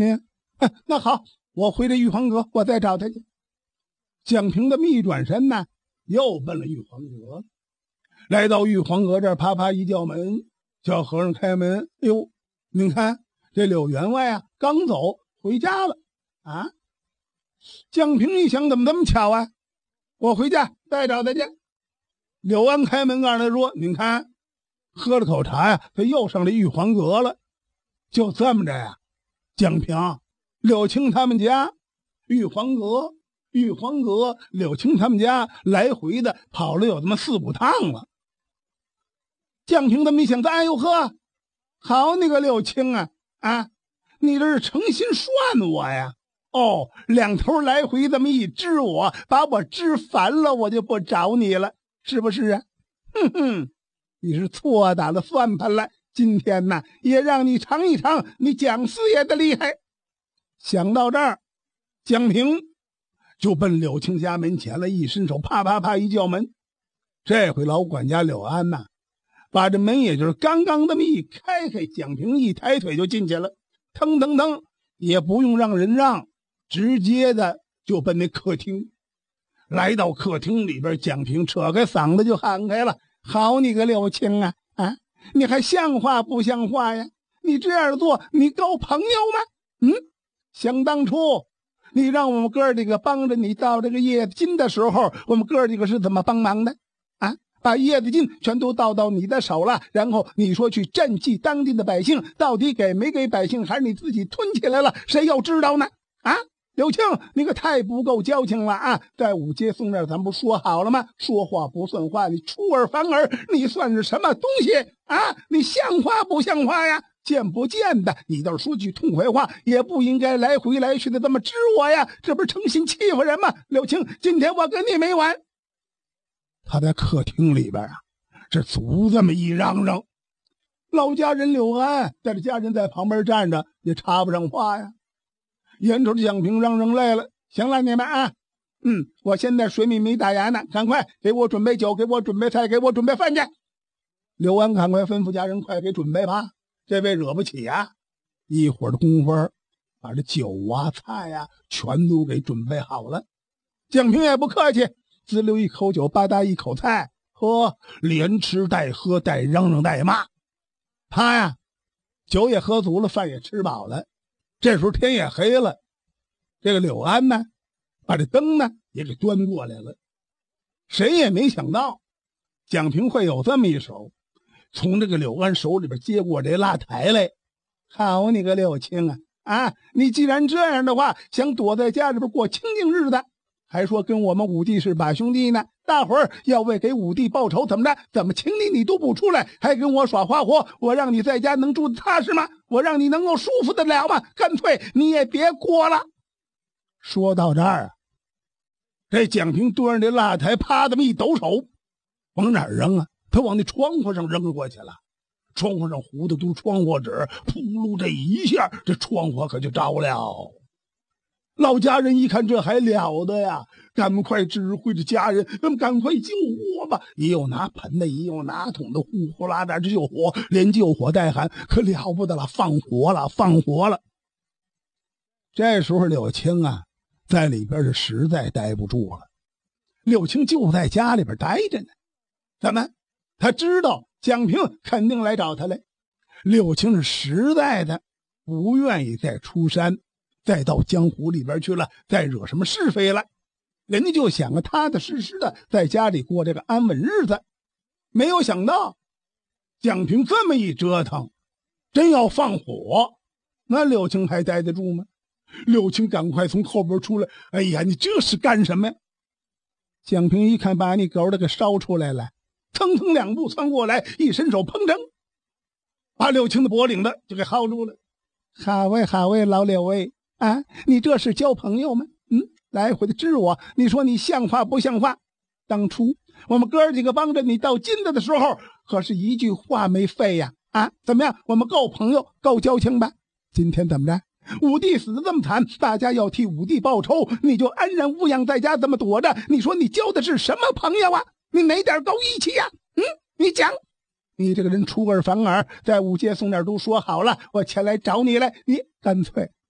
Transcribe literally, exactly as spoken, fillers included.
你，哎，那好，我回这玉皇阁，我再找他去。蒋平这么一转身呢，又奔了玉皇阁。来到玉皇阁这儿，啪啪一叫门，叫和尚开门。哎呦，您看这柳员外啊，刚走回家了啊。蒋平一想，怎么这么巧啊？我回家再找他去。柳安开门告诉他说：“您看，喝了口茶呀，他又上这玉皇阁了。”就这么着呀，蒋平、柳青他们家、玉皇阁、玉皇阁、柳青他们家来回的跑了有这么四五趟了。蒋平这么一想，哎呦呵，好你个柳青啊啊，你这是诚心涮我呀？哦，两头来回这么一支我，把我支烦了，我就不找你了，是不是啊？哼哼，你是错打了算盘了。今天呢，也让你尝一尝你蒋四爷的厉害。想到这儿，蒋平就奔柳青家门前了，一伸手，啪啪啪一叫门。这回老管家柳安呐，把这门也就是刚刚这么一开开，蒋平一抬腿就进去了，腾腾腾，也不用让人让，直接的就奔那客厅。来到客厅里边，蒋平扯开嗓子就喊开了：“好你个柳青啊啊！你还像话不像话呀？你这样做，你交朋友吗？嗯，想当初你让我们哥几个帮着你倒这个叶子金的时候，我们哥几个是怎么帮忙的啊？把叶子金全都倒到你的手了，然后你说去赈济当地的百姓，到底给没给百姓，还是你自己吞起来了？谁要知道呢？啊！柳青，你可太不够交情了啊！在五街松那儿，咱不说好了吗？说话不算话，你出尔反尔，你算是什么东西啊？你像话不像话呀？见不见的，你倒是说句痛快话，也不应该来回来去的这么支我呀！这不是诚心欺负人吗？柳青，今天我跟你没完！他在客厅里边啊，这足这么一嚷嚷，老家人柳安带着家人在旁边站着，也插不上话呀。眼瞅着蒋平嚷嚷累了，行了你们啊，嗯，我现在水米没打牙呢，赶快给我准备酒，给我准备菜，给我准备饭去。刘安赶快吩咐家人快给准备吧，这位惹不起啊！一会儿的功夫，把这酒啊菜啊全都给准备好了。蒋平也不客气，滋溜一口酒，吧嗒一口菜，喝，连吃带喝带嚷嚷带骂。他呀，酒也喝足了，饭也吃饱了。这时候天也黑了，这个柳安呢，把这灯呢也给端过来了。谁也没想到，蒋平会有这么一手，从这个柳安手里边接过这蜡台来。好你个柳青啊啊！你既然这样的话，想躲在家里边过清静日子，还说跟我们五弟是把兄弟呢，大伙儿要为给五弟报仇，怎么着？怎么请你你都不出来，还跟我耍花活？我让你在家能住得踏实吗？我让你能够舒服得了吗？干脆你也别过了。说到这儿啊，这蒋平端着这蜡台，啪这么一抖手，往哪儿扔啊？他往那窗户上扔过去了。窗户上糊的都窗户纸，扑噜这一下，这窗户可就着了。老家人一看，这还了得呀！赶快指挥着家人，咱们赶快救火吧！也有拿盆的，也有拿桶的，呼呼啦啦这救火，连救火带喊，可了不得了，放火了，放火了！这时候柳青啊，在里边是实在待不住了。柳青就在家里边待着呢，怎么？他知道蒋平肯定来找他来。柳青是实在的不愿意再出山，再到江湖里边去了，再惹什么是非了。人家就想个踏踏实实的在家里过这个安稳日子。没有想到蒋平这么一折腾，真要放火，那柳青还待得住吗？柳青赶快从后边出来，哎呀，你这是干什么呀？蒋平一看把你狗的给烧出来了，蹭蹭两步窜过来，一伸手砰腾，把柳青的脖领子就给薅住了。好喂好喂老柳喂啊，你这是交朋友吗？嗯，来回的支我，你说你像话不像话？当初我们哥几个帮着你到金子的时候，可是一句话没废呀！啊，怎么样？我们够朋友，够交情吧？今天怎么着？五弟死得这么惨，大家要替五弟报仇，你就安然无恙在家这么躲着，你说你交的是什么朋友啊？你哪点够义气呀？嗯，你讲，你这个人出尔反尔，在五街松那儿都说好了，我前来找你来，你干脆